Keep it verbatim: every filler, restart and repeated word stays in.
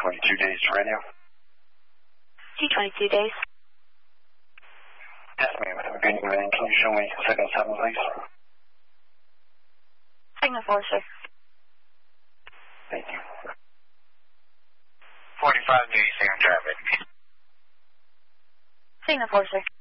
twenty-two days to radio. T twenty-two days. Yes, ma'am. Have a good evening. Can you show me Signal seven, please? Signal four, sir. Thank you. forty-five days, same traffic. Signal four, sir.